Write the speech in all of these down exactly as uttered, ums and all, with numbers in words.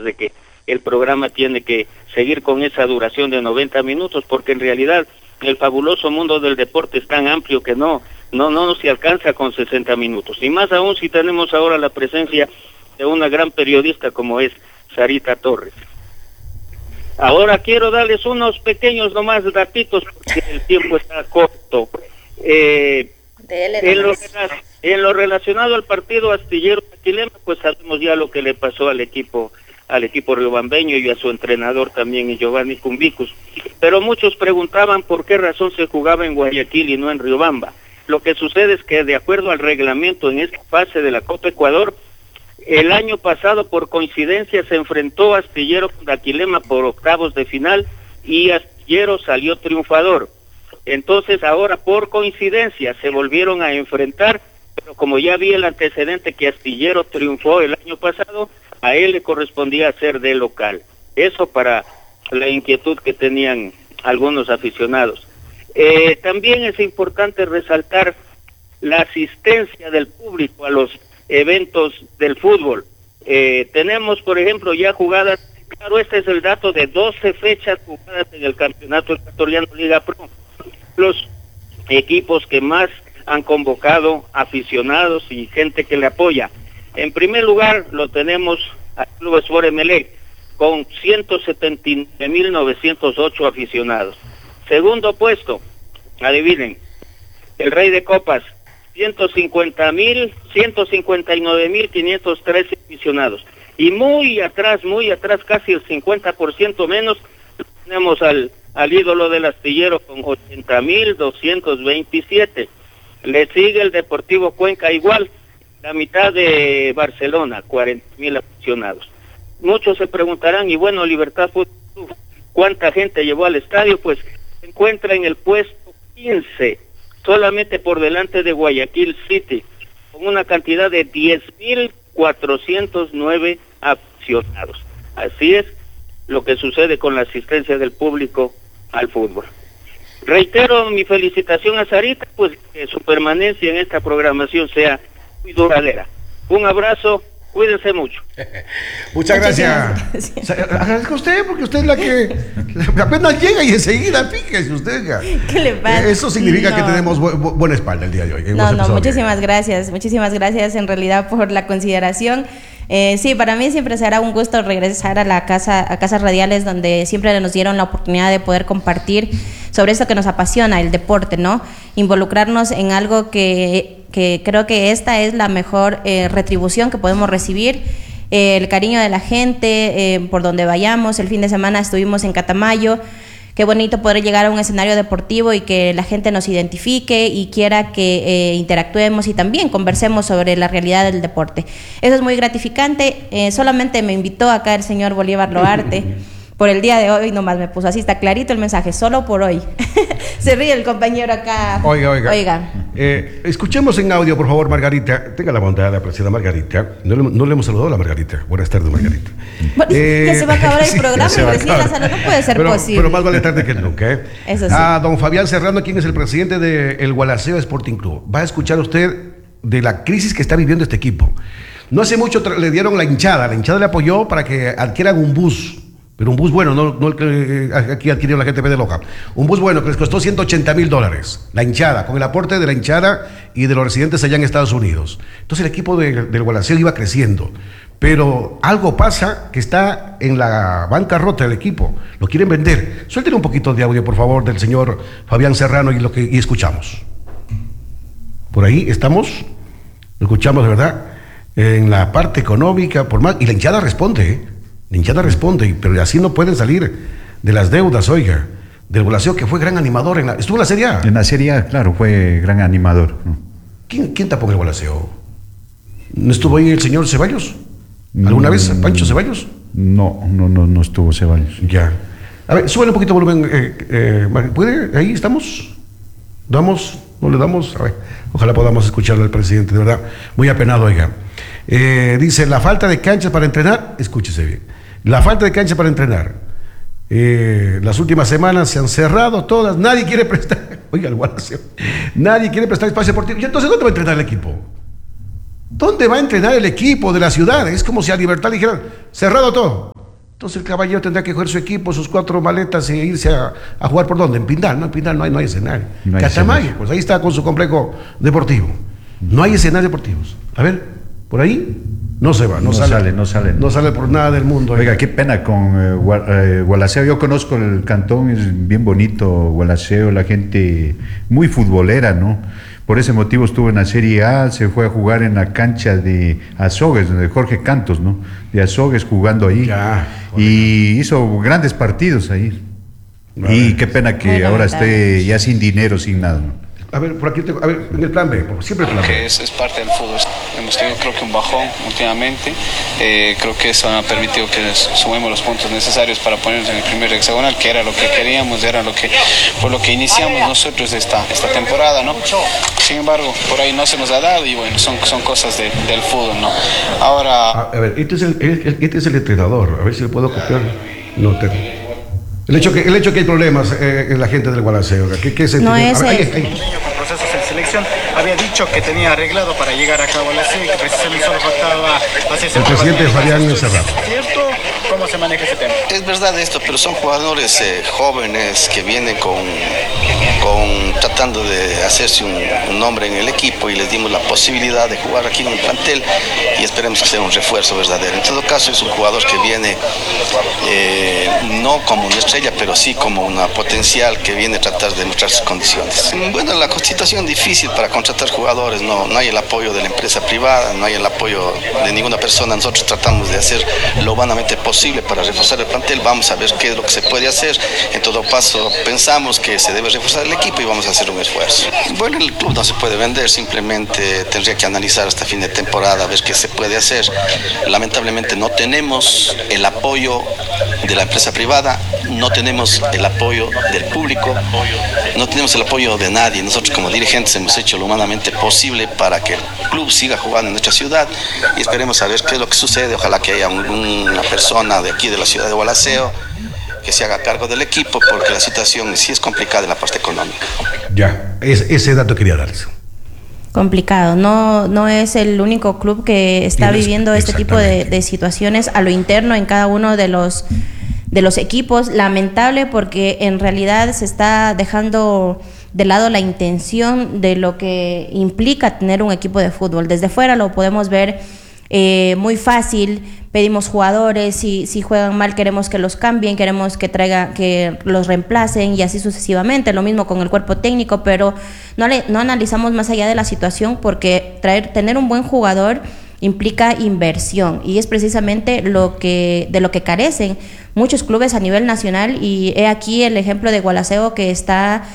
pues de que el programa tiene que seguir con esa duración de noventa minutos, porque en realidad el fabuloso mundo del deporte es tan amplio que no, no, no se alcanza con sesenta minutos, y más aún si tenemos ahora la presencia de una gran periodista como es Sarita Torres. Ahora quiero darles unos pequeños nomás datitos, porque el tiempo está corto. Eh, en, lo, en lo relacionado al partido Astillero-Aquilema, pues sabemos ya lo que le pasó al equipo al equipo riobambeño y a su entrenador también, Giovanni Cumbicus. Pero muchos preguntaban por qué razón se jugaba en Guayaquil y no en Riobamba. Lo que sucede es que de acuerdo al reglamento en esta fase de la Copa Ecuador, el año pasado por coincidencia se enfrentó Astillero con Aquilema por octavos de final y Astillero salió triunfador. Entonces ahora por coincidencia se volvieron a enfrentar, pero como ya vi el antecedente que Astillero triunfó el año pasado, a él le correspondía ser de local. Eso para la inquietud que tenían algunos aficionados. Eh, también es importante resaltar la asistencia del público a los eventos del fútbol. Eh, tenemos, por ejemplo, ya jugadas, claro, este es el dato de doce fechas jugadas en el Campeonato Ecuatoriano Liga Pro. Los equipos que más han convocado aficionados y gente que le apoya. En primer lugar lo tenemos al Club Sport Emelec con ciento setenta y nueve mil novecientos ocho aficionados. Segundo puesto, adivinen, el Rey de Copas, ciento cincuenta mil, ciento cincuenta y nueve mil quinientos trece aficionados. Y muy atrás, muy atrás, casi el cincuenta por ciento menos, tenemos al, al ídolo del Astillero con ochenta mil doscientos veintisiete. Le sigue el Deportivo Cuenca igual, la mitad de Barcelona, cuarenta mil aficionados. Muchos se preguntarán, y bueno, Libertad Fútbol, ¿cuánta gente llevó al estadio? Pues se encuentra en el puesto quince, solamente por delante de Guayaquil City, con una cantidad de diez mil cuatrocientos nueve aficionados. Así es lo que sucede con la asistencia del público al fútbol. Reitero mi felicitación a Sarita, pues que su permanencia en esta programación sea muy duradera. Un abrazo, cuídense mucho. Muchas gracias. gracias. Agradezco a usted porque usted es la que apenas llega y enseguida fíjese usted. ¿Qué le pasa? Eso significa no. que tenemos bu bu buena espalda el día de hoy. No, no, muchísimas bien. gracias, muchísimas gracias en realidad por la consideración. Eh, sí, para mí siempre será un gusto regresar a la casa, a Casas Radiales, donde siempre nos dieron la oportunidad de poder compartir sobre esto que nos apasiona, el deporte, ¿no? Involucrarnos en algo que, que creo que esta es la mejor eh, retribución que podemos recibir, eh, el cariño de la gente, eh, por donde vayamos. El fin de semana estuvimos en Catamayo. Qué bonito poder llegar a un escenario deportivo y que la gente nos identifique y quiera que eh, interactuemos y también conversemos sobre la realidad del deporte. Eso es muy gratificante. Eh, solamente me invitó acá el señor Bolívar Loarte por el día de hoy, nomás me puso así, está clarito el mensaje, solo por hoy. Se ríe el compañero acá. Oiga, oiga. oiga. Eh, escuchemos en audio, por favor, Margarita. Tenga la bondad de apreciar a Margarita. No le, no le hemos saludado a la Margarita. Buenas tardes, Margarita. Bueno, eh, ya se va a acabar el programa y recién la salud. No puede ser pero, posible. Pero más vale tarde que nunca. ¿eh? Eso sí. A don Fabián Serrano, quien es el presidente del Gualaceo Sporting Club. Va a escuchar usted de la crisis que está viviendo este equipo. No hace mucho le dieron la hinchada. La hinchada le apoyó para que adquieran un bus. Pero un bus bueno, no, no el que aquí adquirió la gente de Loja. Un bus bueno que les costó ciento ochenta mil dólares. La hinchada, con el aporte de la hinchada y de los residentes allá en Estados Unidos. Entonces el equipo de, del Gualaceo iba creciendo. Pero algo pasa que está en la bancarrota del equipo. Lo quieren vender. Suéltenle un poquito de audio, por favor, del señor Fabián Serrano y, lo que, y escuchamos. Por ahí estamos. Lo escuchamos, de verdad. En la parte económica, por más. Y la hinchada responde, ¿eh? La hinchada responde, pero así no pueden salir de las deudas, oiga, del Gualaceo, que fue gran animador. En la, ¿Estuvo en la Serie A? En la Serie A, claro, fue gran animador. ¿Quién, quién tapó el Gualaceo? ¿No estuvo ahí el señor Ceballos? ¿Alguna mm, vez, Pancho Ceballos? No, no, no, no estuvo Ceballos. Ya. A ver, súbele un poquito de volumen. Eh, eh, ¿Puede? Ahí estamos. ¿Damos? ¿No le damos? A ver, ojalá podamos escucharle al presidente, de verdad. Muy apenado, oiga. Eh, dice, la falta de canchas para entrenar, escúchese bien. La falta de cancha para entrenar. Eh, las últimas semanas se han cerrado todas. Nadie quiere prestar. Oiga, el Gualaceo. Nadie quiere prestar espacio deportivo. ¿Y entonces dónde va a entrenar el equipo? ¿Dónde va a entrenar el equipo de la ciudad? Es como si a Libertad le dijeran, cerrado todo. Entonces el caballero tendrá que coger su equipo, sus cuatro maletas e irse a, a jugar por dónde, en Pindal, ¿no? En Pindal no hay, no hay escenario. No hay Catamayo, escenario. Pues ahí está con su complejo deportivo. No hay escenarios deportivos. A ver, por ahí no se va, no, no sale, sale, no sale. No sale por nada del mundo. Oiga, qué pena con eh, Gua- eh, Gualaceo. Yo conozco el cantón, es bien bonito Gualaceo, la gente muy futbolera, ¿no? Por ese motivo estuvo en la Serie A, se fue a jugar en la cancha de Azogues, de Jorge Cantos, ¿no? De Azogues jugando ahí. Ya, y hizo grandes partidos ahí. Vale. Y qué pena que Muy ahora esté ya sin dinero, sin nada, ¿no? A ver, por aquí tengo, a ver, en el plan B, siempre el plan B. Es, es parte del fútbol. Hemos tenido, creo que, un bajón últimamente. Eh, creo que eso ha permitido que sumemos los puntos necesarios para ponernos en el primer hexagonal, que era lo que queríamos, era lo que, por lo que iniciamos nosotros esta, esta temporada, ¿no? Sin embargo, por ahí no se nos ha dado y bueno, son, son cosas de, del fútbol, ¿no? Ahora... A, a ver, este es, el, este es el entrenador, a ver si le puedo copiar. No tengo. El hecho que, el hecho que hay problemas eh, en la gente del Gualaceo, ¿qué, qué no es el... Ahí, ahí. Con procesos en selección, había dicho que tenía arreglado para llegar acá a Gualaceo y que precisamente solo faltaba hacerse... El presidente Fabián Encerrado. ¿Cierto? ¿Cómo se maneja ese tema? Es verdad esto, pero son jugadores eh, jóvenes que vienen con, con tratando de hacerse un, un nombre en el equipo y les dimos la posibilidad de jugar aquí en un plantel y esperemos que sea un refuerzo verdadero. En todo caso es un jugador que viene eh, no como una estrella, pero sí como una potencial que viene a tratar de mostrar sus condiciones. Bueno, la situación difícil para contratar jugadores, no, no hay el apoyo de la empresa privada, no hay el apoyo de ninguna persona. Nosotros tratamos de hacer lo humanamente posible para reforzar el plantel, vamos a ver qué es lo que se puede hacer. En todo caso, pensamos que se debe reforzar el equipo y vamos a hacer un esfuerzo. Bueno, el club no se puede vender, simplemente tendría que analizar hasta fin de temporada, a ver qué se puede hacer. Lamentablemente no tenemos el apoyo de la empresa privada, no tenemos el apoyo del público, no tenemos el apoyo de nadie. Nosotros como dirigentes hemos hecho lo humanamente posible para que el club siga jugando en nuestra ciudad y esperemos a ver qué es lo que sucede. Ojalá que haya un, una persona de aquí de la ciudad de Gualaceo que se haga cargo del equipo, porque la situación sí es complicada en la parte económica. Ya, es, ese dato quería darles. Complicado, no, no es el único club que está Tienes, viviendo este tipo de, de situaciones a lo interno en cada uno de los de los equipos. Lamentable, porque en realidad se está dejando de lado la intención de lo que implica tener un equipo de fútbol. Desde fuera lo podemos ver eh, muy fácil, pedimos jugadores, si, si juegan mal queremos que los cambien, queremos que traiga, que los reemplacen y así sucesivamente. Lo mismo con el cuerpo técnico, pero no, le, no analizamos más allá de la situación, porque traer, tener un buen jugador implica inversión y es precisamente lo que, de lo que carecen muchos clubes a nivel nacional, y he aquí el ejemplo de Gualaceo, que está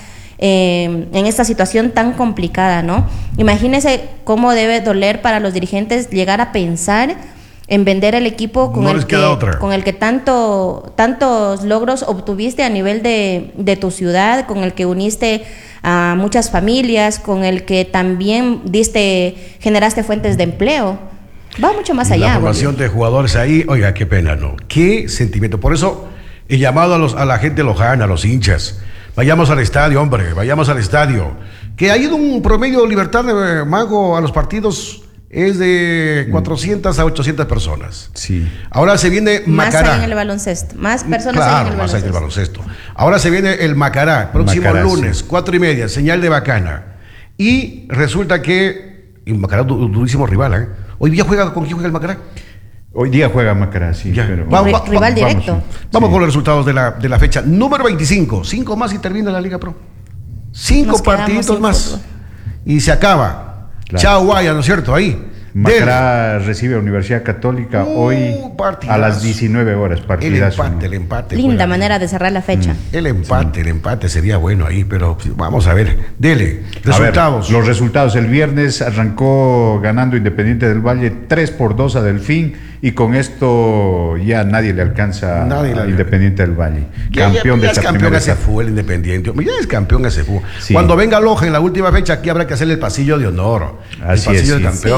eh, en esta situación tan complicada, ¿no? Imagínense cómo debe doler para los dirigentes llegar a pensar en vender el equipo con, no el, que, con el que tanto, tantos logros obtuviste a nivel de, de tu ciudad, con el que uniste a muchas familias, con el que también diste, generaste fuentes de empleo. Va mucho más allá. La formación de jugadores ahí, oiga, qué pena, ¿no? Qué sentimiento. Por eso he llamado a, los, a la gente lojana, a los hinchas. Vayamos al estadio, hombre, vayamos al estadio. Que ha ido un promedio de libertad de Mago a los partidos es de cuatrocientas a ochocientas personas. Sí. Ahora se viene Macará. Más hay en el baloncesto. Más personas claro, hay en el baloncesto. más hay en el baloncesto. Ahora se viene el Macará, próximo Macará, lunes, sí. cuatro y media, señal de Bacana. Y resulta que y Macará du durísimo rival, ¿eh? Hoy día juega, ¿con quién juega el Macará? Hoy día juega Macará, sí. Ya. Pero... Vamos, va, rival va, directo. Vamos, vamos sí. con los resultados de la, de la fecha número veinticinco. Cinco más y termina la Liga Pro. Cinco Nos partiditos más. Fútbol. Y se acaba. Claro. Chao, Guaya, ¿no es cierto? Ahí. Macará Del... recibe a Universidad Católica uh, hoy partidazo. A las diecinueve horas. Partidazo, el empate, ¿no? el empate. Linda fuera. manera de cerrar la fecha. Mm. El empate, sí. el empate sería bueno ahí, pero vamos a ver. Dele, resultados. Ver, los resultados. El viernes arrancó ganando Independiente del Valle tres por dos a Delfín, y con esto ya nadie le alcanza nadie a Independiente del Valle. Ya, campeón ya, ya de esta campeón primera etapa. Fue el Independiente. Ya es campeón ese fue. Sí. Cuando venga Loja en la última fecha, aquí habrá que hacerle el pasillo de honor. Así el pasillo es, de sí. campeón. Sí, por supuesto.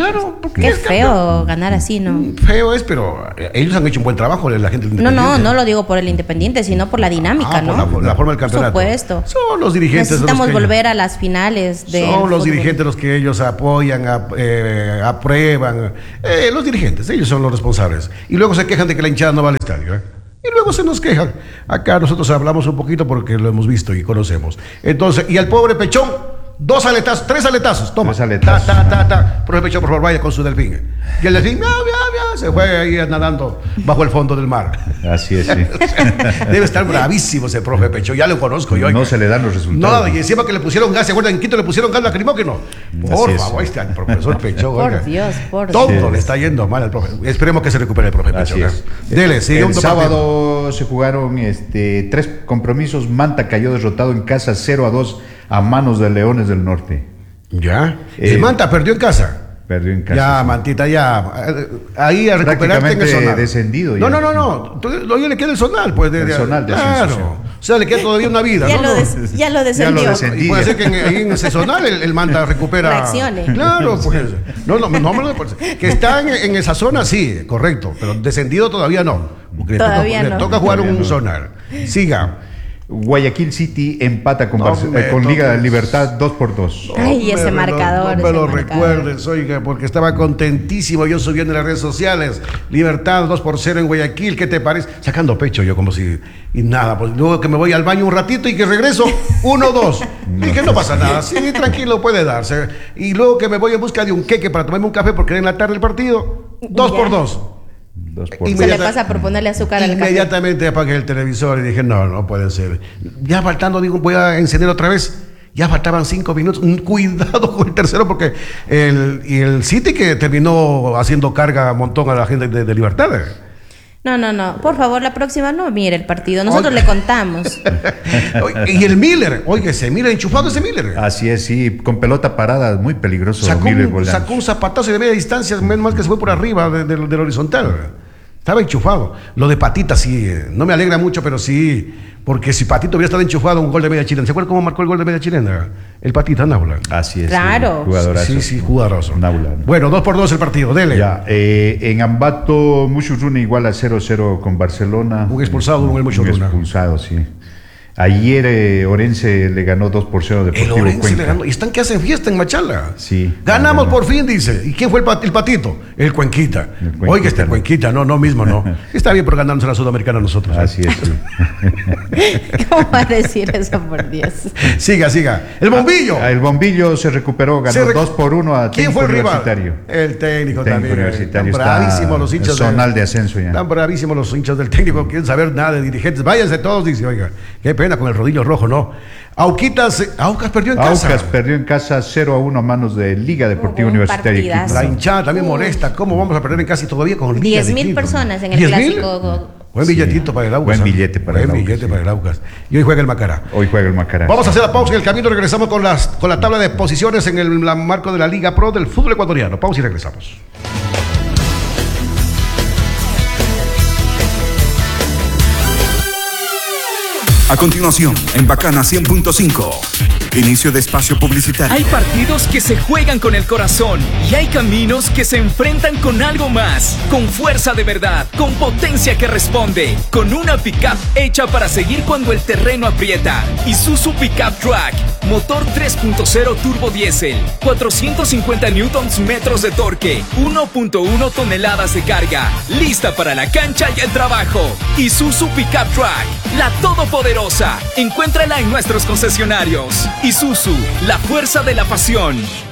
Claro, porque Qué es feo campeón. ganar así, ¿no? Feo es, pero ellos han hecho un buen trabajo, la gente del No, Independiente. no, no lo digo por el Independiente, sino por la dinámica, Ah, ¿no? por la, la forma del campeonato. Por supuesto. Son los dirigentes. Necesitamos los que volver a las finales de. Son los dirigentes los que ellos apoyan, ap- eh, aprueban. Eh, los dirigentes, ellos son los responsables. Y luego se quejan de que la hinchada no va al estadio, ¿eh? Y luego se nos quejan. Acá nosotros hablamos un poquito porque lo hemos visto y conocemos. Entonces, y al pobre Pechón, dos aletazos, tres aletazos. Toma. Tres aletazos. Ta, ta, ta, ta. Profe Pechón, por favor, vaya con su delfín. Y el delfín, miau, miau, miau, se fue ahí nadando bajo el fondo del mar. Así es, sí. Debe estar bravísimo ese profe Pechón, ya lo conozco yo. No se le dan los resultados. No, y encima que le pusieron gas, ¿se acuerdan? En Quito le pusieron gas lacrimógeno. Por Así favor, es. este profesor Pechón. Por oiga. Dios, por Todo Dios. le está yendo mal al profe. Esperemos que se recupere el profe Así Pechón. es. ¿eh? Dele, sigue El un sábado se jugaron este, tres compromisos. Manta cayó derrotado en casa cero a dos a manos de Leones del Norte. Ya. Eh, el Manta perdió en casa. Perdió en casa. Ya, sí. Mantita, ya. Eh, Ahí a recuperarte en el Prácticamente zonal. descendido No, ya. no, no, no. Todavía le queda el zonal, pues. De, El de- zonal de claro. ascenso, O sea, le queda todavía una vida. Ya, ¿no? lo No. des- ya lo descendió. descendió. Y puede ser que en, ahí en ese zonal el, el Manta recupera. Reaccione. Claro, pues. No, no, no, no, pues, que está en, en esa zona, sí, correcto. Pero descendido todavía no. Porque le Todavía toca, no. le toca jugar Todavía un no. zonal. Siga. Guayaquil City empata con, No, Barce- hombre, con Liga de entonces- Libertad dos por dos. Ay, ese No me lo- marcador, No me ese lo marcador. recuerdes, oiga, porque estaba contentísimo yo subiendo en las redes sociales. Libertad dos por cero en Guayaquil, ¿qué te parece? Sacando pecho yo como si... Y nada, pues luego que me voy al baño un ratito y que regreso, uno dos. Dije, no pasa nada, sí, tranquilo, puede darse. Y luego que me voy en busca de un queque para tomarme un café porque era en la tarde el partido, dos Ya. por dos. Dos por Y dos. Se le Inmediata- pasa por ponerle azúcar al café. Inmediatamente apagué el televisor y dije, no, no puede ser. Ya faltando, digo, voy a encender otra vez. Ya faltaban cinco minutos. Mm, Cuidado con el tercero porque el, y el City que terminó haciendo carga un montón a la gente de, de Libertad. No, no, no. Por favor, la próxima no mire el partido. Nosotros Oiga. le contamos. Oye, y el Miller, oye, se mira enchufado ese Miller. Así es, sí, con pelota parada, muy peligroso. Sacó Miller un, Bolaños. sacó un zapatazo de media distancia, menos mal que se fue por arriba de- de- del horizontal. Estaba enchufado. Lo de Patita sí, eh, no me alegra mucho, pero sí, porque si Patito hubiera estado enchufado, un gol de media chilena. ¿Se acuerdan cómo marcó el gol de media chilena? El Patita Naula. Así es. Claro. Sí, jugadorazo. Sí, sí, jugadorazo. Naula, ¿no? Bueno, dos por dos el partido, dele. Ya, eh, en Ambato, Muchurruna igual a cero cero con Barcelona. Un expulsado, un Muchurruna. Un expulsado, sí. Ayer eh, Orense le ganó dos por cero a El Deportivo Orense Cuenca. le ganó. Y están que hacen fiesta en Machala. Sí. Ganamos ganó. por fin, dice. ¿Y quién fue el, pat- el patito? El Cuenquita. El Cuenquita, Oiga, este ¿no? Cuenquita, no, no mismo, no. Está bien por ganarnos a la Sudamericana nosotros. ¿eh? Así es, sí. ¿Cómo va a decir eso, por Dios? Siga, siga. El bombillo. Ah, el bombillo se recuperó, ganó Se rec- dos por uno a ¿Quién Técnico fue el rival? Universitario. El técnico, Técnico también. Universitario Están está bravísimos los hinchas. en zonal de ascenso ya. Están bravísimos los hinchas del técnico. Quieren saber nada de dirigentes. Váyanse todos, dice. Oiga, qué pena con el rodillo rojo, ¿no? Auquitas, Aucas perdió en casa. Aucas perdió en casa cero a uno a manos de Liga Deportiva Un Universitaria. de partidazo. La Quito. hinchada también molesta. ¿Cómo vamos a perder en casa y todavía con Liga Diez de mil Quito? personas en el ¿diez mil? clásico. Buen Sí. billetito para el Aucas. Buen ¿eh? billete para el Buen Aucas, billete sí. para el Aucas. Y hoy juega el Macará. Hoy juega el Macará. Vamos a hacer la pausa en el camino. Regresamos con, las, con la tabla de posiciones en el la marco de la Liga Pro del fútbol ecuatoriano. Pausa y regresamos. A continuación, en Bacana cien punto cinco, inicio de espacio publicitario. Hay partidos que se juegan con el corazón y hay caminos que se enfrentan con algo más, con fuerza de verdad, con potencia que responde, con una pickup hecha para seguir cuando el terreno aprieta. Isuzu Pickup Track, motor tres punto cero turbo diésel, cuatrocientos cincuenta newtons metros de torque, uno punto uno toneladas de carga, lista para la cancha y el trabajo. Isuzu Pickup Track, la todopoderosa. Encuéntrala en nuestros concesionarios. Isuzu, la fuerza de la pasión.